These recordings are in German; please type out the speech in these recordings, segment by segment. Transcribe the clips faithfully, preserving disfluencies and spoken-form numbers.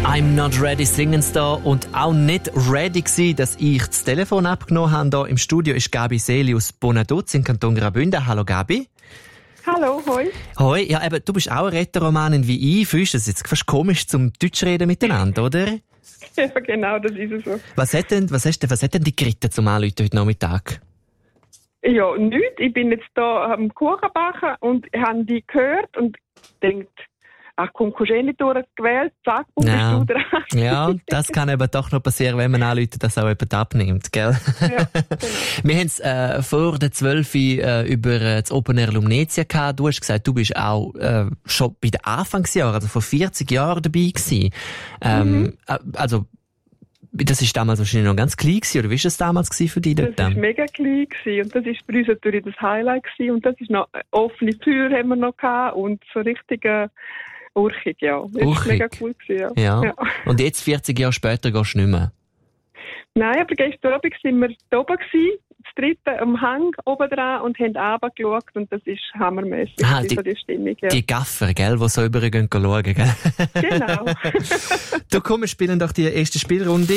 I'm not ready singen's da und auch nicht ready gsi, dass ich das Telefon abgenommen habe. Hier im Studio ist Gabi Seeli aus Bonaduz im Kanton Graubünden. Hallo Gabi. Hallo, hoi. Hoi, ja eben, du bist auch eine Rätoromanin wie ich. Findest du das jetzt fast komisch zum Deutsch reden miteinander, oder? Ja, genau, das ist es so. Was hat denn, was hast denn, was hat denn die geritten zum Anrufen heute Nachmittag? Ja, nichts. Ich bin jetzt da am Kuchen backen und habe die gehört und denkt, ach komm, kommst du eh nicht durchgewählt, zack, und Ja. bist du dran. Ja, das kann eben doch noch passieren, wenn man anruft, dass auch jemand abnimmt, gell? Ja, genau. Wir haben es äh, vor der zwölf äh, über äh, das Open Air Lumnezia gehabt. Du hast gesagt, du bist auch äh, schon bei den Anfangsjahren, also vor vierzig Jahren dabei gewesen. Ähm, Mhm. äh, also, das ist damals wahrscheinlich noch ganz klein gewesen, oder wie war das damals gewesen für dich Das dort? war mega klein gewesen und das war bei uns natürlich das Highlight gewesen und das ist noch, äh, offene Tür haben wir noch gehabt und so richtige urchig, ja. Das war Urchig. mega cool gewesen, ja. Ja. Ja. Und jetzt, vierzig Jahre später, gehst du nicht mehr? Nein, aber gestern Abend sind wir da oben gewesen, das dritte am Hang oben dran und haben runtergeschaut und das ist hammermäßig, Ah, die, die- so die Stimmung, ja. Die Gaffer, gell, die so übergehen schauen, gell? Genau. Du komm, wir spielen doch die erste Spielrunde.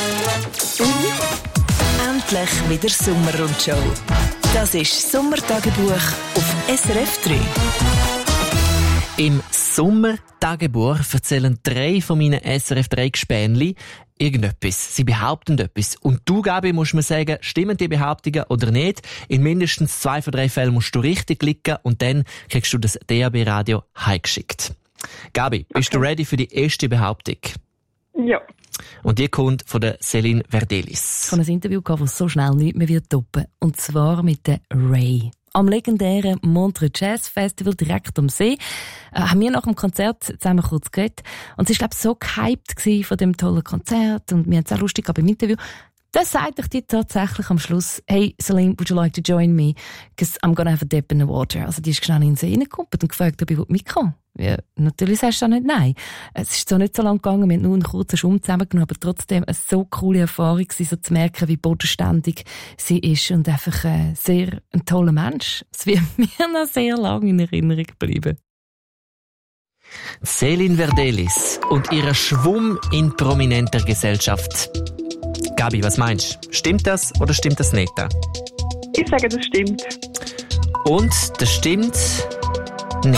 Endlich wieder Sommerrundshow. Das ist Sommertagebuch auf S R F drei. Im Sommertagebuch erzählen drei von meinen S R F drei Gespänli irgendetwas. Sie behaupten etwas. Und du, Gabi, musst mir sagen, stimmen die Behauptungen oder nicht? In mindestens zwei von drei Fällen musst du richtig klicken und dann kriegst du das D A B-Radio heimgeschickt. Gabi, bist Okay. du ready für die erste Behauptung? Ja. Und die kommt von der Céline Verdelis. Von einem Interview gehabt, das so schnell nicht mehr wird toppen. Und zwar mit der Ray. Am legendären Montreux Jazz Festival direkt am See äh, haben wir nach dem Konzert zusammen kurz geredet. Und sie war, glaube ich, so gehypt gewesen von dem tollen Konzert und wir haben es auch lustig gehabt beim Interview. Dann sagte ich dir tatsächlich am Schluss, hey, Celine, would you like to join me? Because I'm gonna have a dip in the water. Also die ist schnell in den See reingekommen und gefragt, ob ich mitkommen will. Ja, natürlich sagst du auch nicht nein. Es ist so nicht so lange gegangen, wir haben nur einen kurzen Schwumm zusammengenommen, aber trotzdem eine so coole Erfahrung gewesen, so zu merken, wie bodenständig sie ist und einfach äh, sehr ein toller Mensch. Es wird mir noch sehr lange in Erinnerung bleiben. Céline Verdelis und ihr Schwumm in prominenter Gesellschaft. Gabi, was meinst du? Stimmt das oder stimmt das nicht? Ich sage, das stimmt. Und das stimmt nicht.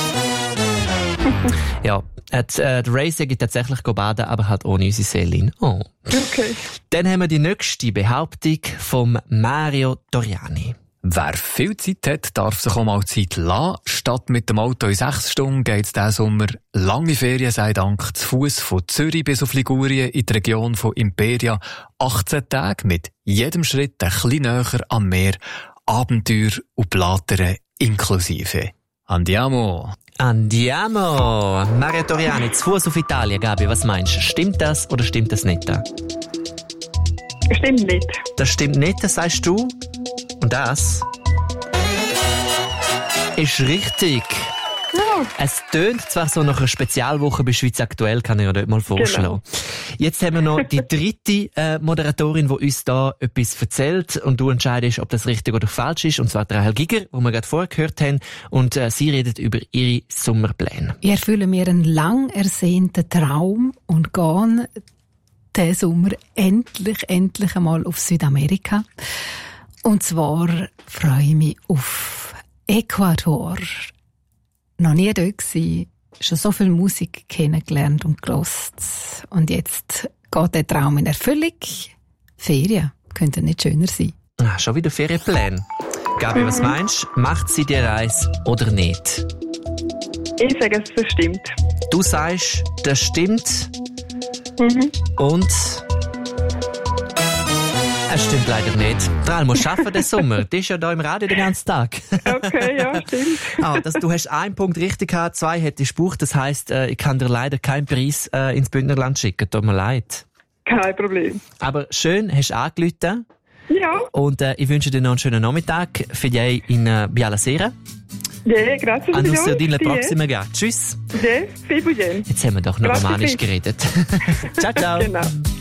Ja, hat, äh, der Ray sagt tatsächlich baden, aber halt ohne unsere Céline. Oh. Okay. Dann haben wir die nächste Behauptung vom Mario Doriani. Wer viel Zeit hat, darf sich auch mal Zeit lassen. Statt mit dem Auto in sechs Stunden geht's diesen Sommer lange Ferien sei Dank zu Fuß von Zürich bis auf Ligurien in die Region von Imperia. achtzehn Tage mit jedem Schritt ein bisschen näher am Meer. Abenteuer und Platere inklusive. Andiamo! Andiamo! Mario Doriani, zu Fuß auf Italien. Gabi, was meinst du? Stimmt das oder stimmt das nicht? Stimmt nicht. Das stimmt nicht, das sagst du. Und das ist richtig. Ja. Es tönt zwar so nach einer Spezialwoche bei Schweiz aktuell, kann ich mir dort mal vorstellen. Genau. Jetzt haben wir noch die dritte äh, Moderatorin, die uns da etwas erzählt und du entscheidest, ob das richtig oder falsch ist, und zwar Rahel Giger, die wir gerade vorher gehört haben, und äh, sie redet über ihre Sommerpläne. Ich erfülle mir einen lang ersehnten Traum und gehe diesen Sommer endlich, endlich einmal auf Südamerika. Und zwar freue ich mich auf Ecuador. Noch nie dort gewesen, schon so viel Musik kennengelernt und gehört. Und jetzt geht der Traum in Erfüllung. Ferien könnten nicht schöner sein. Ah, schon wieder Ferienpläne. Gabi, was meinst du? Macht sie die Reise oder nicht? Ich sage, das stimmt. Du sagst, das stimmt. Mhm. Und es stimmt leider nicht. Rahel muss arbeiten den Sommer. Die ist ja da im Radio den ganzen Tag. Okay, ja, stimmt. Ah, das, du hast einen Punkt richtig gehabt, zwei hättest du gebraucht. Das heisst, äh, ich kann dir leider keinen Preis äh, ins Bündnerland schicken. Tut mir leid. Kein Problem. Aber schön, hast du angerufen. Ja, Und äh, ich wünsche dir noch einen schönen Nachmittag. Für dich in äh, Biala Sera. yeah, grazie. A nos signor. la Sì, prossima gara. Tschüss. eh. Yeah, viel Budget. Jetzt haben wir doch noch Grazie, romanisch sì. geredet. Ciao, ciao. Genau.